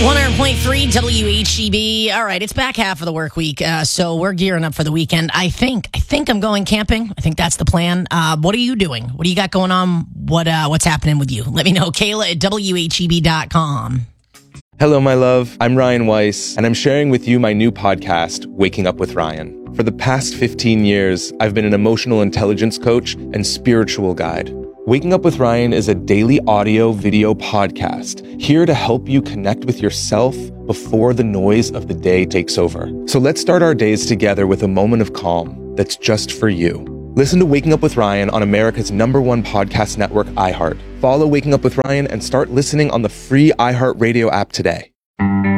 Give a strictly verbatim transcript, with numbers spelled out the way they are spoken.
one hundred point three W H E B. All right, it's back half of the work week, uh, so we're gearing up for the weekend. I think I think I'm going camping. I think that's the plan. Uh, what are you doing? What do you got going on? What uh, What's happening with you? Let me know. Kayla at W H E B dot com. Hello, my love. I'm Ryan Weiss, and I'm sharing with you my new podcast, Waking Up with Ryan. For the past fifteen years, I've been an emotional intelligence coach and spiritual guide. Waking Up with Ryan is a daily audio video podcast here to help you connect with yourself before the noise of the day takes over. So let's start our days together with a moment of calm that's just for you. Listen to Waking Up with Ryan on America's number one podcast network, iHeart. Follow Waking Up with Ryan and start listening on the free iHeartRadio app today.